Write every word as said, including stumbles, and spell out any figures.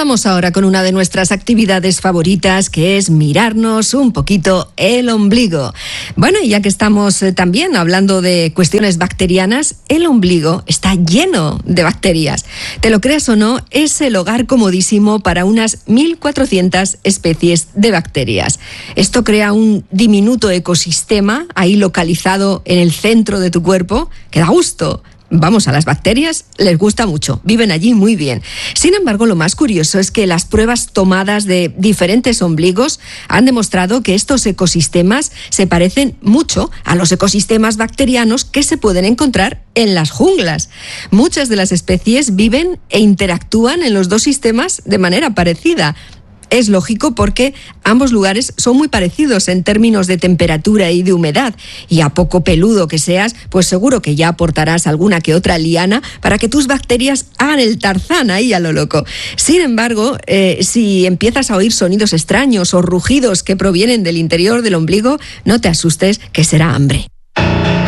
Vamos ahora con una de nuestras actividades favoritas, que es mirarnos un poquito el ombligo. Bueno, y ya que estamos eh, también hablando de cuestiones bacterianas, el ombligo está lleno de bacterias. Te lo creas o no, es el hogar comodísimo para unas mil cuatrocientas especies de bacterias. Esto crea un diminuto ecosistema ahí localizado en el centro de tu cuerpo, que da gusto. Vamos, a las bacterias les gusta mucho, viven allí muy bien. Sin embargo, lo más curioso es que las pruebas tomadas de diferentes ombligos han demostrado que estos ecosistemas se parecen mucho a los ecosistemas bacterianos que se pueden encontrar en las junglas. Muchas de las especies viven e interactúan en los dos sistemas de manera parecida. Es lógico porque ambos lugares son muy parecidos en términos de temperatura y de humedad, y a poco peludo que seas, pues seguro que ya aportarás alguna que otra liana para que tus bacterias hagan el Tarzán ahí a lo loco. Sin embargo, eh, si empiezas a oír sonidos extraños o rugidos que provienen del interior del ombligo, no te asustes, que será hambre.